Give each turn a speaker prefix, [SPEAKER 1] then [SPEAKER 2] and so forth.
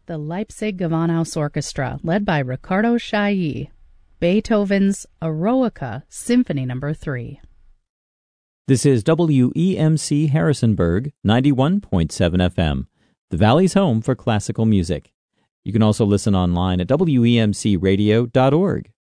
[SPEAKER 1] the Leipzig Gewandhaus Orchestra, led by Riccardo Chailly, Beethoven's Eroica Symphony No. 3.
[SPEAKER 2] This is WEMC Harrisonburg, 91.7 FM, the Valley's home for classical music. You can also listen online at WEMCradio.org.